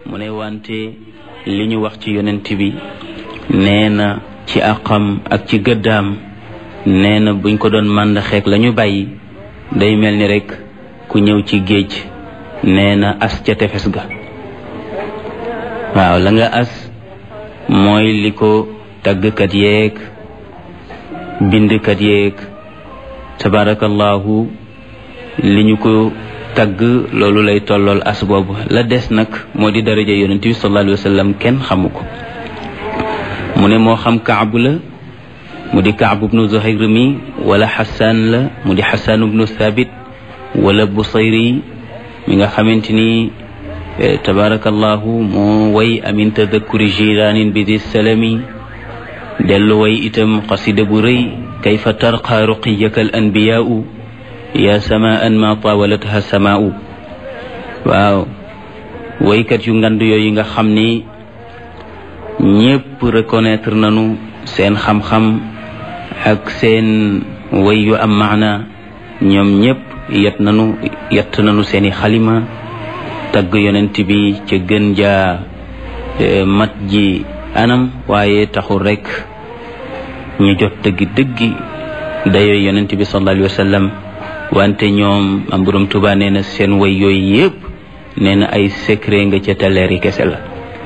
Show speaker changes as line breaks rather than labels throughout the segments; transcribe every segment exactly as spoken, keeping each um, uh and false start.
mu ne wante li ñu wax ci yonent bi nee na ci àqam ak ci gëddaam nee na buñ ko doon màndaxeek la ñu bàyyi day mel ni rek ku ñëw ci géej nee na as ca tefes ga waaw la nga as mooy li ko tàggkat yeeg bindkat yeeg tabarakallahu li ñu ko tagg loolu lay tollool as boobu la des nag moo di daraja yonent bi sallallahu alayhi wa sallam kenn xamu ko mu ne moo xam Kaabu la mu di Kaabu ibnu Zuhayr mi wala Xasaan la mu di Xasaan ibnu Thabit wala Busayri mi nga xamante ni tabarakallahu moo way amin tadakkuri jiraanin bi di salami dellu way itam xasida bu rëy kayfa tarqa ruqiyaka al anbiyaau ya samaan ma tawalatha samaau waaw waykat yu ngand yooyu nga xam ni ñépp reconnaître nañu seen xam-xam ak seen way yu am maana ñoom ñépp yet nañu yett nañu seeni xalima tagg yonent bi ca gën jaa mat ji anam waaye taxul rek ñu jot dëggi dëggi dayoy yonent bi sallallahu alayhi wa sallam wante ñoom am borom Tuubaa nee na seen way yooyu yépp nee na ay secret nga ca taleeri kese la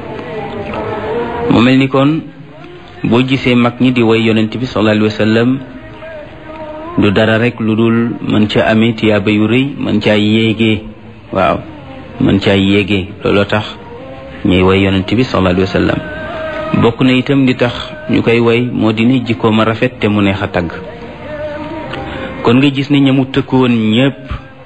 mu mel ni kon boo gisee mag ñi di way yonent bi sallallahu alayhi wa sallam du dara rek lu dul mën ca amee tiyaaba yu rëy mën caa yéegee waaw mën caa yéegee looloo tax ñuy way yonent bi sallallahu alayhi wa sallam bokk na itam li tax ñu koy way moo di ni jikkoom a rafet te mu neex a tagg kon nga gis ne ñamu tëkkoon ñépp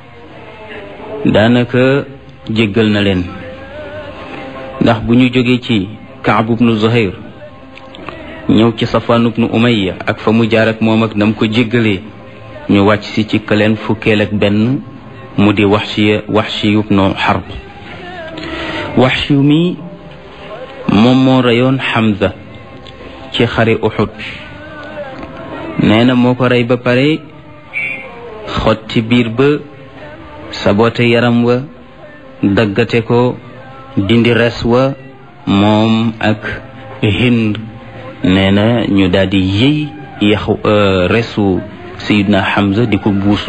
daanaka jéggal na leen ndax bu ñu jógee ci Kaab ibnu Zuhayr ñëw ci Safwaan ibnu Umayya ak fa mu jaar ak moom ak nam ko jéggalee ñu wàcc si ci kaleen fukkeel ak benn mu di Wahshi Wahshi ibnu Harb Wahshi mi moom moo reyoon Hamza ci xare Uhud nee na moo ko rey ba pare xotti biir ba sabote yaram wa daggate ko dindi res wa moom ak Hind nee na ñu daal di yëy yaxu resu Sayyidina Hamza di ko buusu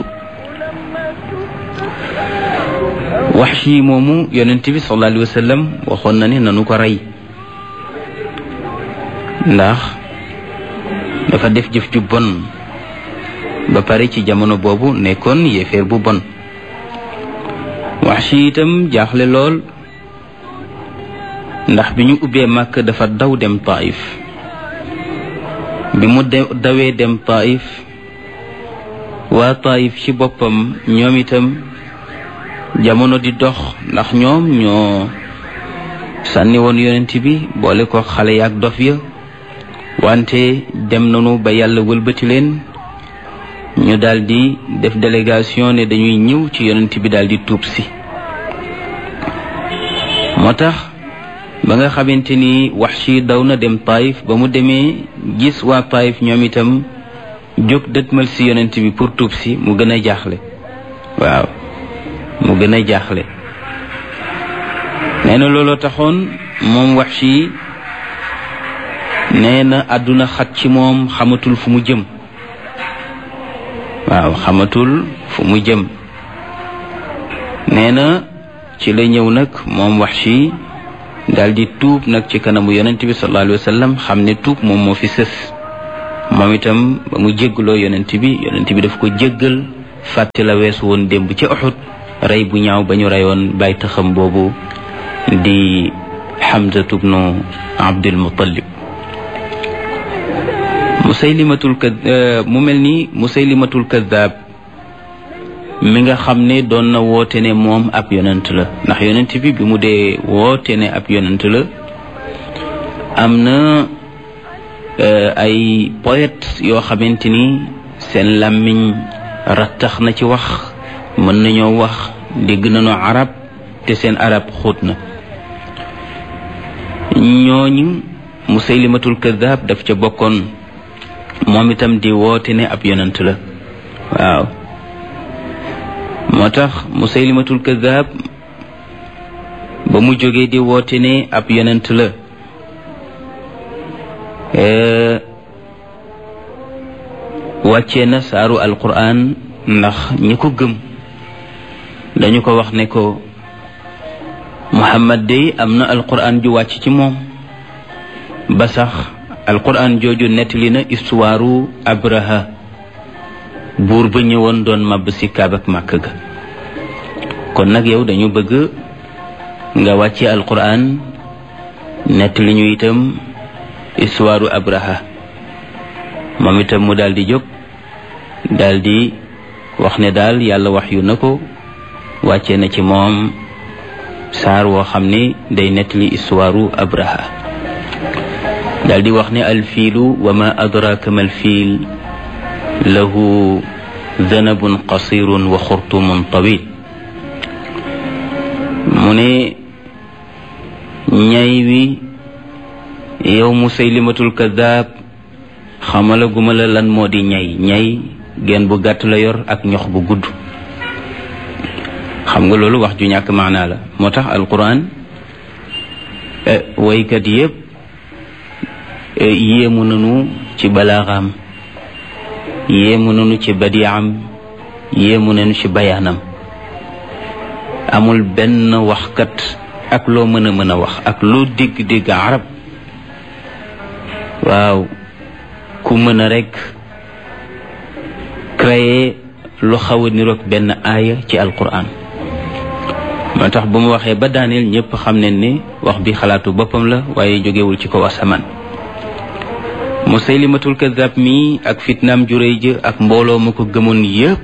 Wahshi moomu yonent bi sallallahu alayhi wa sallam waxoon na ne nanu ko rey ndax dafa def jëf ju bon ba pare ci jamono boobu nekkoon yéeféer bu bon Wahshi itam jaaxle lool ndax bi ñu ubbee Makka dafa daw dem Taif bi mu dawee dem Taif waa Taif ci boppam ñoom itam jamono di dox ndax ñoom ñoo sànni woon yonent bi boole ko xale yaak dof ya wante dem nañu ba yàlla wëlbati leen ñu daldi def délégation ne dañuy ñëw ci yonent bi daldi tuub si moo tax ba nga xamante ni Wahshi daw na dem Taif ba mu demee gis waa Taif ñoom itam jóg dëtmal si yonent bi pour tuub si mu gën a jaaxle waaw mu gën a jaaxle nee na looloo taxoon moom Wahshi nee na àdduna xat ci moom xamatul fu mu jëm waaw xamatul fu mu jëm nee na ci la ñëw nag moom Wahshi daldi tuub nag ci kanamu yonent bi sallallahu alayhi wa sallam xam ne tuub moom moo fi sës moom itam ba mu jéggaloo yonent bi yonent bi daf ko jéggal fàtte la weesu woon démb ci Uhud rey bu ñaaw ba ñu reyoon bàyyi taxam boobu di Hamza ibnu Abdul Muttalib Musaylimatul kaddaab mu mel ni Musaylimatul kaddaab mi nga xam ne doon na woote ne moom ab yonent la ndax yonent bi bi mu dee woote ne ab yonent la am na ay poète yoo xamante ni seen làmmiñ rattax na ci wax mën nañoo wax dégg nañu arab te seen arab xóot na ñooñu Musaylimatul kaddaab daf ca bokkoon moom itam di woote ne ab yonent la waaw moo tax Musaylimatul kaddaab ba mu jógee di woote ne ab yonent la wàccee na saaru alquran ndax ñi ko gëm dañu ko wax ne ko Muhammad dey am na alquran ju wàcc ci moom ba sax alquran jooju nettali na istuwaaru Abraha buur ba ñëwoon doon màbb si Kaab ak Màkk ga kon nag yow dañu bëgg nga wàcce alquran nettali ñu itam istuwaaru Abraha moom itam mu daal di jóg daal di wax ne daal yàlla wax yu na ko wàcce na ci moom saar woo xam ne day nettali istuwaaru Abraha daal di wax ne alfiilu wa ma adraka ma alfiil lahu danabun qasirun wa xurtumun tawil mu ne ñay wi yow Musaylimatul Kaddaab xamala guma la lan moo di ñay ñay genn bu gàtt la yor ak ñox bu gudd xam nga loolu wax ju ñàkk maanaa la moo tax alquran waykat yépp yéemu nanu ci balaaxam yéemu nanu ci badiam yéemu nanu ci bayaanam amul benn waxkat ak loo mën a mën a wax ak loo dégg-dégg arab waaw ku mën a rekk créer lu xaw a niroog benn aaya ci alquran moo tax bu mu waxee ba daaneel ñépp xam ne ni wax bi xalaatu boppam la waaye jógewul ci kaw asamaan Musaylimatul Kaddaab mi ak fitnaam juréy jë ak mbooloo ma ko gëmoon yépp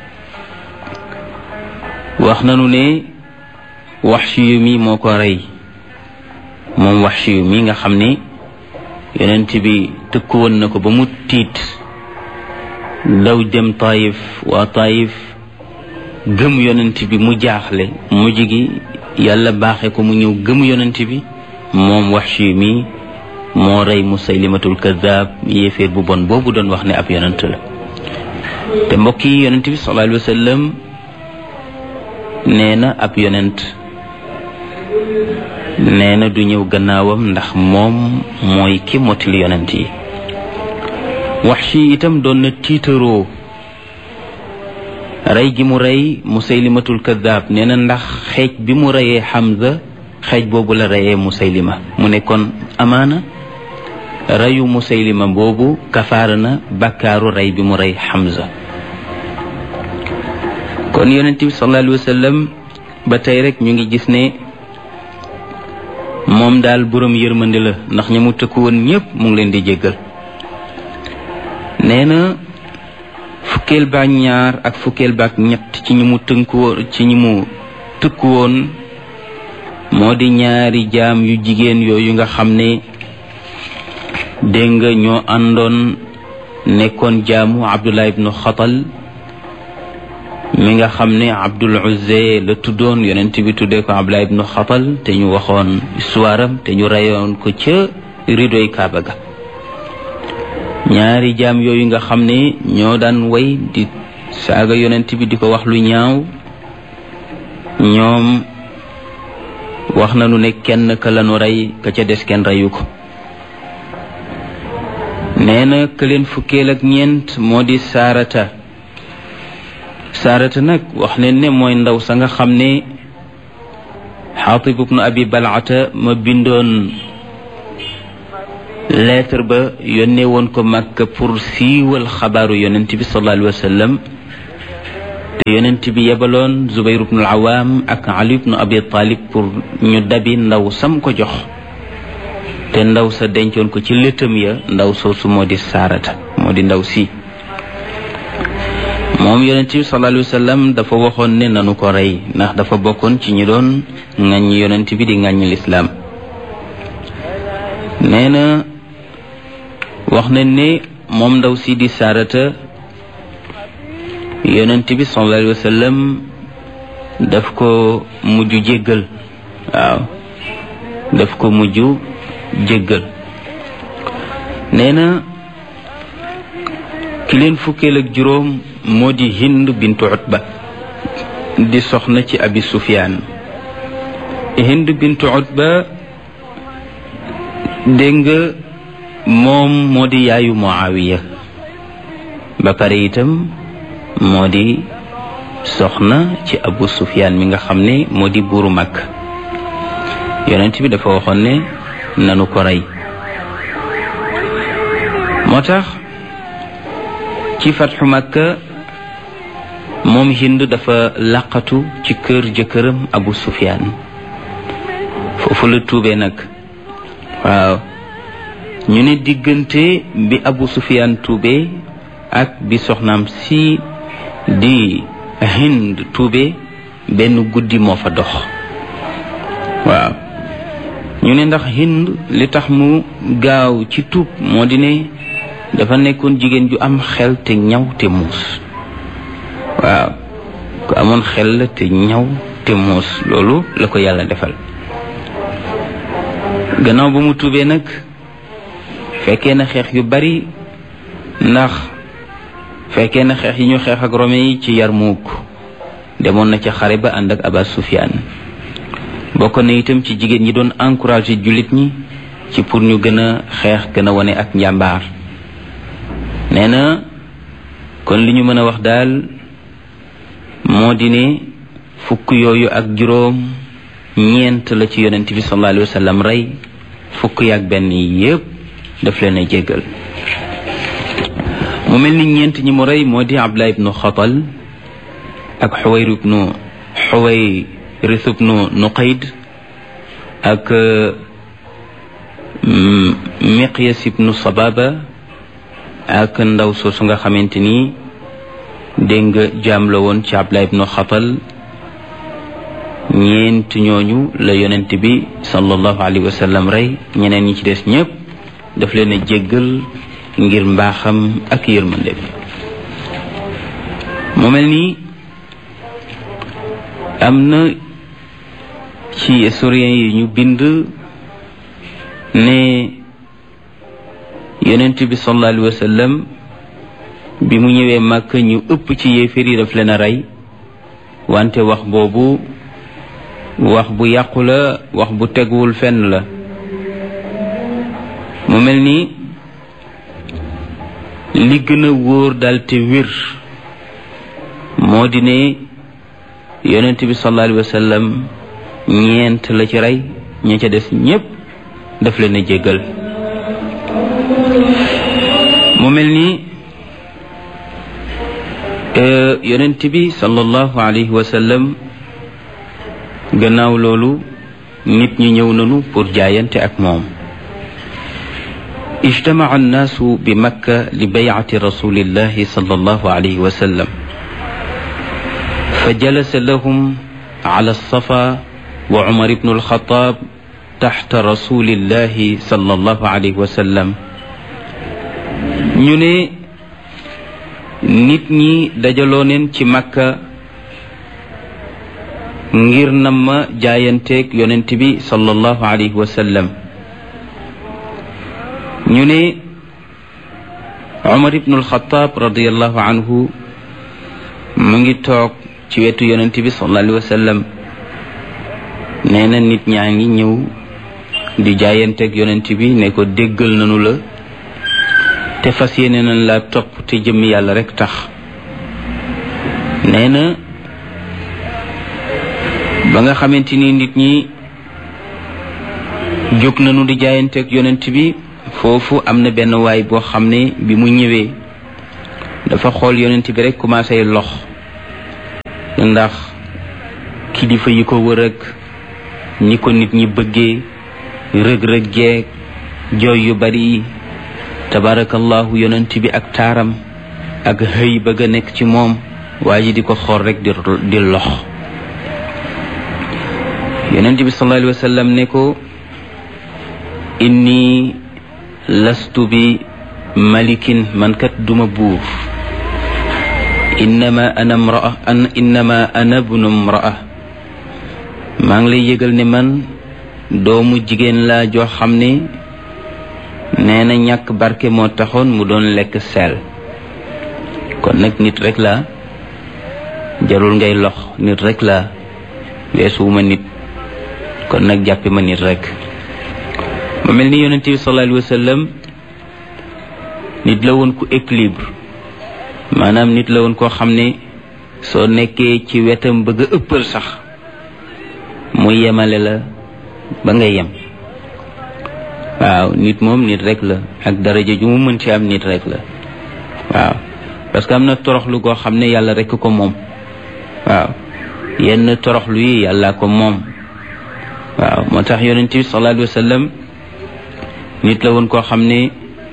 wax nanu ne Wahshi mi moo ko rey moom Wahshi mi nga xam ne yonent bi tëkku woon na ko ba mu tiit daw dem Taayif waa Taayif gëm yonent bi mu jaaxle mujj gi yàlla baaxe ko mu ñëw gëm yonent bi moom Wahshi mi moo rey Musaylimatul Kaddaab yéeféer bu bon boobu doon wax ne ab yonent la te mbokk yi yonent bi sallallahu alayhi wa sallam nee na ab yonent nee na du ñëw gannaawam ndax moom mooy ki mottali yonent yi Wahshi itam doon na tiitaroo rey gi mu rey Musaylimatul Kaddaab nee na ndax xeej bi mu reyee Hamza xeej boobu la reyee Musaylima mu ne kon amaana reyu Musaylima boobu kafaara na bakkaaru rey bi mu rey Hamza kon yonent bi sallallahu alayhi wa sallam ba tey rek ñu ngi gis ne moom daal boroom yërmande la ndax ña mu tëkku woon ñépp mu ngi leen di jéggal nee na fukkeel baak ñaar ak fukkeel baak ñett ci ñi mu tënku woon ci ñi mu tëkku woon moo di ñaari jaam yu jigéen yooyu nga xam ne dégg nga ñoo àndoon nekkoon jaamu Abdullah ibnu Xatal mi nga xam ne Abdul Uzza la tuddoon yonent bi tuddee ko Abdullah ibnu Xatal te ñu waxoon histoire am te ñu reyoon ko ca ridoy Kaaba ga ñaari jaam yooyu nga xam ne ñoo daan way di saaga yonent bi di ko wax lu ñaaw ñoom wax nañu ne kenn ka lañu rey ka ca des kenn reyu ko nee na ka leen fukkeel ak ñeent moo di Saarata Saarata nag wax ne ne mooy ndaw sa nga xam ne Xaatib ibnu Abi Balata ma bindoon lettre ba yónnee woon ko Makka pour siiwal xabaaru yonent bi sallallahu alayhi wa sallam te yonent bi yebaloon Zubayr ibnu al-Awaam ak Ali ibnu Abi Talib pour ñu dabi ndaw sam ko jox te ndaw sa dencoon ko ci léttam ya ndaw soosu moo di Saarata moo di ndaw si moom yonent bi sallallahu alayhi wa sallam dafa waxoon ne nanu ko rey ndax dafa bokkoon ci ñi doon ŋàññi yonent bi di ŋàññi lislaam nee na wax nañ ne moom ndaw si di Saarata yonent bi sallallahu alayhi wa sallam daf ko mujj jéggal waaw daf ko mujj jéggal nee na ki leen fukkeel ak juróom moo di Hind bintu Utba di soxna ci Abi Sufyaan Hind bintu Utba dégg nga moom moo di yaayu Muawiya ba pare itam moo di soxna ci Abu Sufyaan mi nga xam ne moo di buuru Makka yonent bi dafa waxoon ne nanu ko rey moo tax ci fatxu Makka moom Hind dafa laqatu ci kër jëkkëram Abu Sufyaan foofu la tuubee nag waaw ñu ne diggante bi Abu Sufyaan tuubee ak bi soxnaam si di Hind tuubee benn guddi moo fa dox waaw ñu ne ndax Hind li tax mu gaaw ci tuub moo di ne dafa nekkoon jigéen ju am xel te ñaw te muus waaw ku amoon xel la te ñaw te muus loolu la ko yàlla defal gannaaw ba mu tuubee nag fekkee na xeex yu bari ndax fekkee na xeex yi ñu xeex ak Rome yi ci Yarmuk demoon na ca xare ba ànd ak Aba Sufyaan bokk na itam ci jigéen ñi doon encouragé jullit ñi ci pour ñu gën a xeex gën a wane ak njàmbaar nee na kon li ñu mën a wax daal moo di ne fukk yooyu ak juróom ñeent la ci yonent bi sallallahu alayhi wa sallam rey fukk yaak benn yi yépp daf leen a jéggal mu mel ni ñeent ñi mu rey moo di Abdullah ibnu Xatal ak Xuwayr ibnu Xuwayris ibnu Nuqayd ak Miqyas ibnu Sababa ak ndaw soosu nga xamante ni dégg nga jaam la woon ci Abdullah ibnu Xatal ñeent ñooñu la yonent bi sallallahu alayhi wa sallam rey ñeneen ñi ci des ñépp daf leen a jéggal ngir mbaaxam ak yërmande bi mu mel ni am na ci historien yi ñu bind ne yonent bi sallallahu alayhi wa sallam bi mu ñëwee Makka ñu ëpp ci yéeféer yi daf leen a rey wante wax boobu wax bu yàqu la wax bu teguwul fenn la mu mel ni li gën a wóor daal te wér moo di ne yonent bi sallallahu alayhi wa sallam ñeent la ci rey ña ca des ñépp daf leen a jéggal mu mel ni yonent bi sallallahu alayhi wa sallam gannaaw loolu nit ñi ñëw nañu pour jaayante ak moom ijtamaca annaasu bi makka li baycati rasulillahi sallallahu alayhi wa sallam fa jalasa lahum ala alsafa wa umar ibnu alxataab taxta rasulillahi sallallahu alayhi wa sallam ñu ne nit ñi dajaloo neen ci makka ngir na ma jaayanteeg yonent bi sallallahu alayhi wa sallam ñu ne Umar ibnu alxataab radiallahu anhu mu ngi toog ci wetu yonent bi sallallahu alayhi wa sallam nee na nit ñaa ngi ñëw di jaayanteeg yonent bi ne ko déggal nanu la te fas yéene nañ la topp te jëmmi yàlla rek tax nee na ba nga xamante ni nit ñi jóg nañu di jaayanteeg yonent bi foofu am na benn waay boo xam ne bi mu ñëwee dafa xool yonent bi rek commencé lox ndax kilifa yi ko wër ak ñi ko nit ñi bëggee rëg-rëg jeeg jooy yu bari tabarakallahu yonent bi ak taaram ak xëy bëgg a nekk ci moom waa ji di ko xool rek di di lox yonent bi sallallahu alayhi wa sallam ne ko inni lastu bi malikin man kat duma buur innama ana mraa an innama ana bnu mraa maa ngi lay yëgal ne man doomu jigéen laa joo xam ne nee na ñàkk barke moo taxoon mu doon lekk seel kon nag nit rek la jarul ngay lox nit rek la weesuwuma nit kon nag jàppe ma nit rek. mu mel ni yonent bi sallallahu alayhi wa sallam nit la woon ku équilibre maanaam nit la woon koo xam ne soo nekkee ci wetam bëgg a ëppal sax mu yemale la ba nga yem. waaw nit moom nit rek la ak daraja ju mu mën ci am nit rek la waaw parce que am na toroxlu goo xam ne yàlla rek ko moom. waaw yenn toroxlu yi yàlla ko moom. waaw moo tax yonent bi sallallahu alayhi wa sallam nit la woon koo xam ne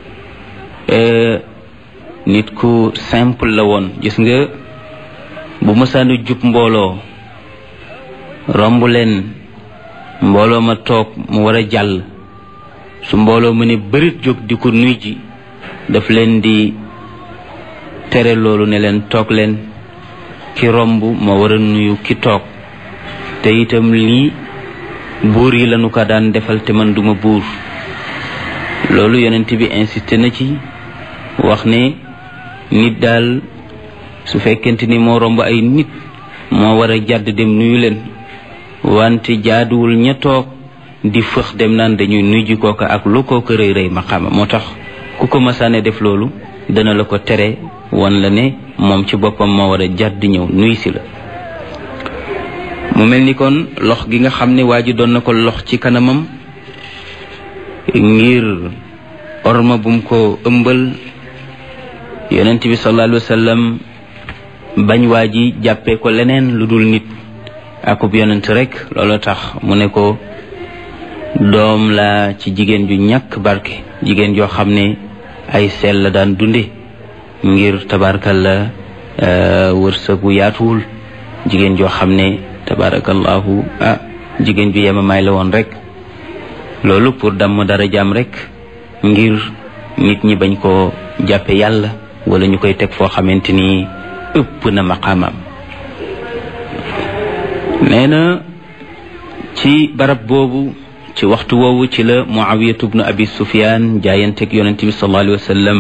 nit ku simple la woon. gis nga bu mësaanu jub mbooloo romb leen mbooloo ma toog mu war a jàll su mbooloo ma ne bërit jóg di ko nuy ji daf leen di tere loolu ne leen toog leen ki romb moo war a nuyu ki toog te itam lii buur yi lañu ko daan defal te man duma buur. loolu yonent bi insisté na ci wax ne nit daal su fekkente ni moo romb ay nit moo war a jàdd dem nuyu leen wante jaaduwul ña toog di fëx dem naan dañuy nuyu kooka ak lu kooka rëy rëy maqaama. moo tax ku ko masaane def loolu dana la ko tere wan la ne moom ci boppam moo war a jàdd ñëw nuyu si la. mu mel ni kon lox gi nga xam ne waa ji doon na ko lox ci kanamam ngir orma bum ko ëmbal yonent bi sallallahu alayhi wa sallam bañ waa ji jàppee ko leneen lu dul nit akub yonent rek loolu tax mu ne ko doom la ci jigéen ju ñàkk barke jigéen joo xam ne ay seel la daan dunde ngir tabarkal la wërsëgu yaatuwul jigéen joo xam ne tabarakallahu ah jigéen ju yemamaay la woon rek. loolu pour damm dara jaam rek ngir nit ñi bañ koo jàppe yàlla wala ñu koy teg foo xamante ni ëpp na maqaamam. nee na ci barab boobu ci waxtu woowu ci la Muawiyatu bnu Abi Sufyaan jaayanteeg yonent bi sallallahu alayhi wa sallam.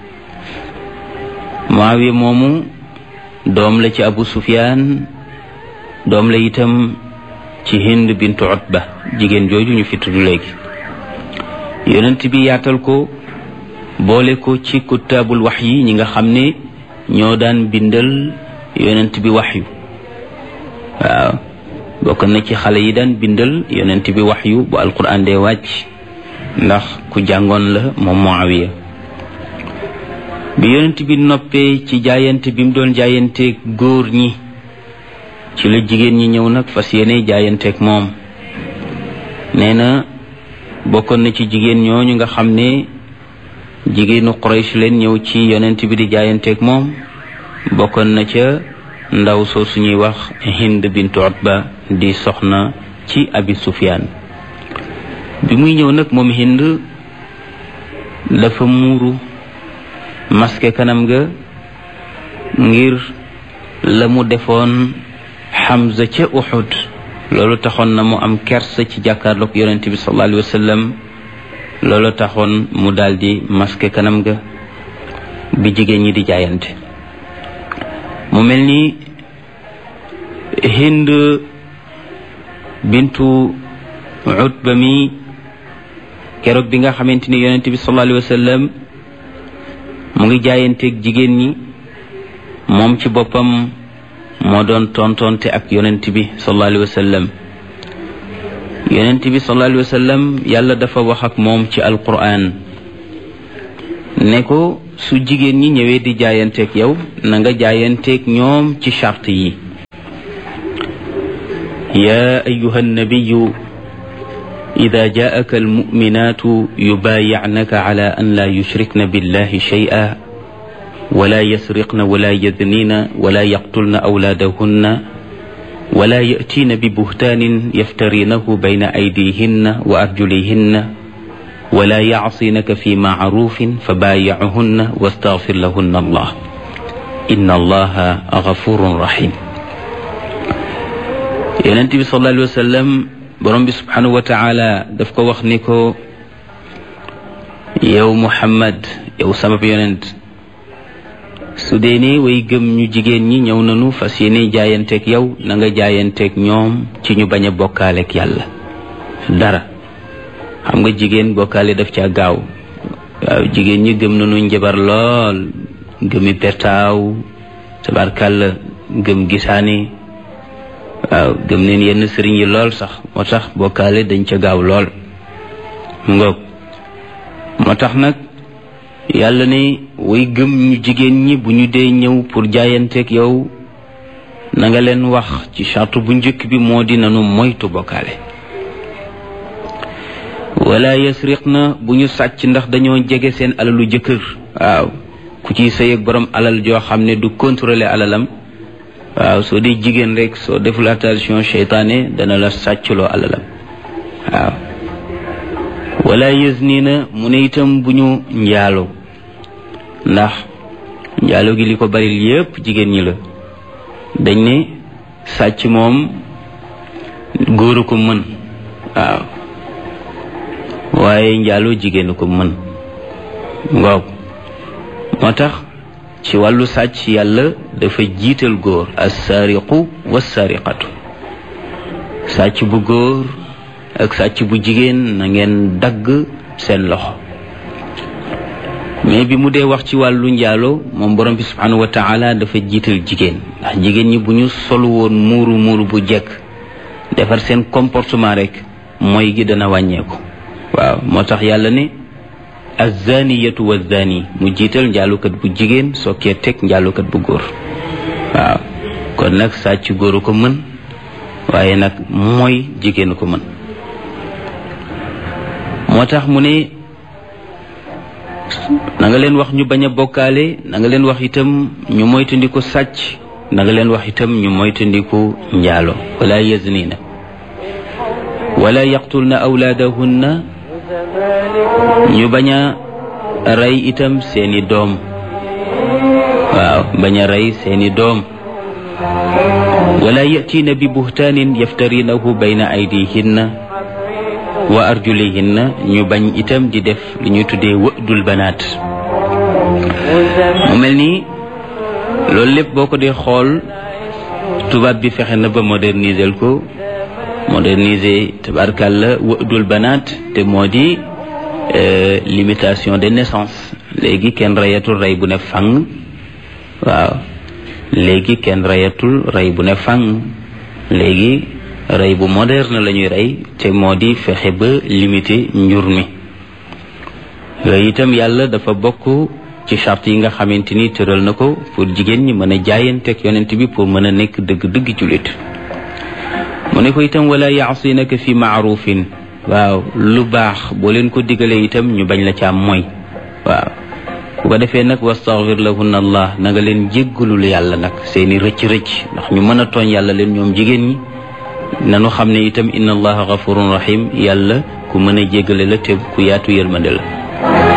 Muawiya moomu doom la ci Abu Sufyaan doom la itam ci Hind bintu Utba jigéen jooju ñu fi tudd léegi. yonent bi yaatal ko boole ko ci kuttaabul wax yi ñi nga xam ne ñoo daan bindal yonent bi waxyu. waaw bokk na ci xale yi daan bindal yonent bi waxyu bu alquran dee wàcc ndax ku jàngoon la moom Muawiya. bi yonent bi noppee ci jaayante bi mu doon jaayante góor ñi ci la jigéen ñi ñëw nag fas yéene jaayanteeg moom. nee na bokkoon na ci jigéen ñooñu nga xam ne jigéenu Quraysh leen ñëw ci yonent bi di jaayanteeg moom bokkoon na ca ndaw soo suñuy wax Hind bintu Utba di soxna ci Abi Sufyaan. bi muy ñëw nag moom Hind dafa muuru maske kanam ga ngir la mu defoon Hamza ca Uhud loolu taxoon na mu am kersa ci jàkkaarloog yonent bi sallallahu alayhi wa sallam loolu taxoon mu daldi maske kanam ga bi jigéen ñi di jaayante. mu mel ni Hind bintu Utba mi keroog bi nga xamante ni yonent bi sallallahu alayhi wa sallam mu ngi jaayanteeg jigéen ñi moom ci boppam moo doon tontonte ak yonent bi sallallahu alayhi wa sallam. yonent bi sallallahu alayhi wa sallam yàlla dafa wax ak moom ci alquran ne ko su jigéen ñi ñëwee di jaayanteeg yow na nga jaayanteeg ñoom ci charte yi. yaa ayyuha nabiyu ida jaaka almuminatu yubaayicnaka ala an laa yushrikna billahi shay'a wala yasriqna wala yadnina wala yaqtulna awlaadahunna wala ya'tiina bi buhtaanin yaftarinahu bayna aydihinna wa arjulihinna wala yacsinaka fi macruufin fabaayichunna wastaghfir lahunna allah inna allaha gafurun rahim. yonent bi sallallahu alayhi wa sallam borom bi subhanahu wa taala daf ko wax ni ko yow Muhammad yow sama yonent su dee ne way gëm ñu jigéen ñi ñëw nañu fas yéene jaayanteeg yow na nga jaayanteeg ñoom ci ñu bañ a bokkaaleeg yàlla dara. xam nga jigéen bokkaale daf caa gaaw waaw jigéen ñi gëm nañu njabar lool gëmi pertaaw tabarkàlla gëm gisaani waaw gëm neen yenn sëriñ yi lool sax moo tax bokkaale dañ ca gaaw lool ngoog moo tax nag yàlla ne way gëm ñu jigéen ñi bu ñu dee ñëw pour jaayanteeg yow na nga leen wax ci charte bu njëkk bi moo di nanu moytu bokkaale wala yasriqna bu ñu sàcc ndax dañoo jege seen alalu jëkkër waaw ku ciy sëy ak borom alal joo xam ne du contrôler alalam waaw soo dee jigéen rek soo deful attention seytaane dana la sàccloo alalam waaw wala yaznina mu ne itam bu ñu njaaloo ndax njaaloo gi li ko bari yépp jigéen ñi la dañ ne sàcc moom góoru ko mën waaw waaye njaaloo jigéenu ko mën ngoog moo tax ci wàllu sàcc yàlla dafa jiital góor as-saariqu was-saariqatu sàcc bu góor ak sàcc bu jigéen na ngeen dagg seen loxo mais bi mu dee wax ci wàllu njaaloo moom borom bi subhanahu wa taala dafa jiital jigéen ndax jigéen ñi bu ñu solu woon muuru muuru bu jekk defar seen comportement rek mooy gi dana wàññeeku waaw moo tax yàlla ne az-zaaniyatu waz-zaani mu jiital njaalukat bu jigéen sokkee teg njaalukat bu góor waaw kon nag sàcc góoru ko mën waaye nag mooy jigéenu ko mën moo tax mu ne na nga leen wax ñu bañ a bokkaale na nga leen wax itam ñu moytandiku sàcc na nga leen wax itam ñu moytandiku njaalo wala yaznina wala yaqtulna awlaadahunna ñu bañ a rey itam seeni doom waaw bañ a rey seeni doom wala yatiina bi buhtaanin yaftarinahu bayna aydihinna wa arjulihinna ñu bañ itam di def li ñuy tuddee wëdul banaat mu mel nii loolu lépp boo ko dee xool tubaab bi fexe na ba moderniser ko moderniser tabarkàlla wëdul banaat te moo di limitation de naissance léegi kenn reyatul rey bu ne fang waaw léegi kenn reyatul rey bu ne fang léegi rey bu moderne la ñuy rey te moo di fexe ba limiter njur mi yooyu itam yàlla dafa bokk ci charte yi nga xamante ni tëral na ko pour jigéen ñi mën a jaayanteeg yonent bi pour mën a nekk dëgg-dëgg jullit mu ne ko itam wala yaasinaka fi maarufin waaw lu baax boo leen ko digalee itam ñu bañ la ca am mooy waaw bu ko defee nag wastaghfir lahunna allah na nga leen jéggalul yàlla nag seeni rëcc-rëcc ndax ñu mën a tooñ yàlla leen ñoom jigéen ñi nanu xam ne itam inna allaha ghafurun rahim yàlla ku mën a jéggale la te ku yaatu yërmande la